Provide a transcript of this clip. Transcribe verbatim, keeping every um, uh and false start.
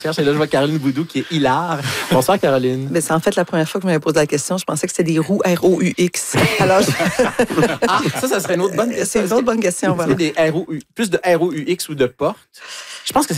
Et là, je vois Caroline Boudou qui est hilar. Bonsoir, Caroline. Mais c'est en fait la première fois que je m'avais posé la question. Je pensais que c'était des roues R O U X. Alors, je... Ah, ça, ça serait une autre bonne question. C'est une autre bonne question. Voilà. Des R O U, plus de R O U X ou de portes? Je pense que